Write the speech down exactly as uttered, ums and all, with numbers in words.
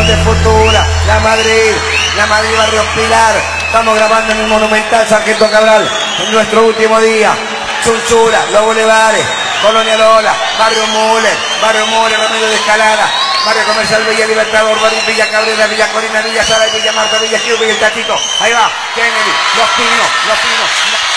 de Futura, La Madrid, La Madrid Barrio Pilar. Estamos grabando en el Monumental Sargento Cabral, en nuestro último día. Chunchura, Los Bulevares, Colonia Lola, Barrio Müller, Barrio Müller, Remedio de Escalada, Barrio Comercial Villa Libertador, Barrio Villa Cabrera, Villa Corina, Villa Sara, Villa Marta, Villa Gil, Villa El Tatito. Ahí va, Kennedy, Los Pinos, Los Pinos.